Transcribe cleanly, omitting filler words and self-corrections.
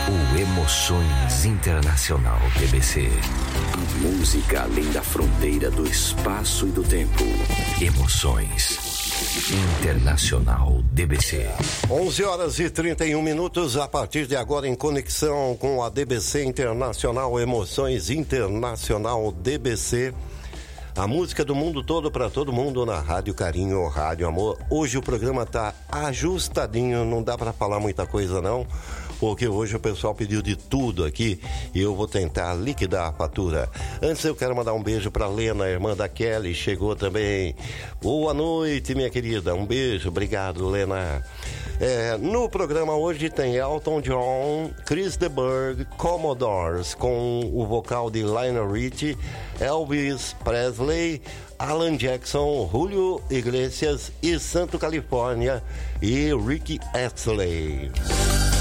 O Emoções Internacional DBC. A música além da fronteira do espaço e do tempo. Emoções Internacional DBC. 11h31, a partir de agora em conexão com a DBC Internacional, Emoções Internacional DBC. A música do mundo todo para todo mundo na Rádio Carinho, Rádio Amor. Hoje o programa tá ajustadinho, não dá para falar muita coisa não, porque hoje o pessoal pediu de tudo aqui e eu vou tentar liquidar a fatura. Antes eu quero mandar um beijo para Lena, irmã da Kelly, chegou também. Boa noite, minha querida, um beijo, obrigado, Lena. No programa hoje tem Elton John, Chris de Burgh, Commodores, com o vocal de Lionel Richie, Elvis Presley, Alan Jackson, Julio Iglesias e Santo Califórnia e Ricky Astley.